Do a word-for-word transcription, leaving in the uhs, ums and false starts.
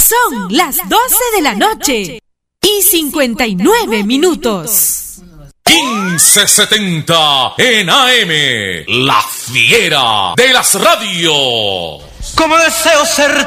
Son las doce de la noche y cincuenta y nueve minutos. quince setenta en A M, la fiera de las radios. Como deseo ser